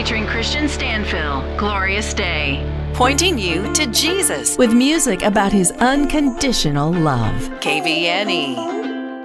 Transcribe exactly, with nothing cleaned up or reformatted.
featuring Christian Stanfill, Glorious Day. Pointing you to Jesus with music about his unconditional love. K V N E.